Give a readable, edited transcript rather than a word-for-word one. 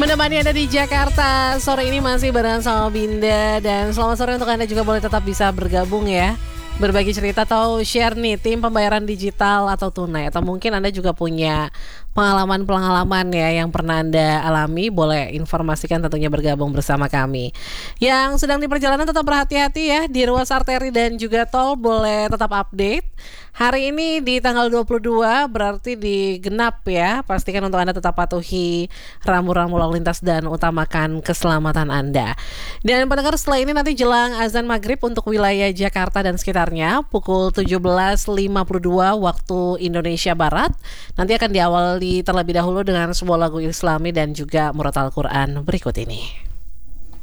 Menemani Anda di Jakarta sore ini masih bareng sama Binda. Dan selamat sore untuk Anda juga boleh tetap bisa bergabung ya, berbagi cerita atau share nih tim pembayaran digital atau tunai. Atau mungkin Anda juga punya pengalaman-pengalaman ya yang pernah Anda alami, boleh informasikan tentunya bergabung bersama kami. Yang sedang di perjalanan tetap berhati-hati ya, di ruas arteri dan juga tol boleh tetap update. Hari ini di tanggal 22 berarti di genap ya. Pastikan untuk Anda tetap patuhi rambu-rambu lalu lintas dan utamakan keselamatan Anda. Dan pendengar, setelah ini nanti jelang azan maghrib untuk wilayah Jakarta dan sekitarnya pukul 17.52 waktu Indonesia Barat. Nanti akan diawali terlebih dahulu dengan sebuah lagu Islami dan juga murat Al-Quran berikut ini.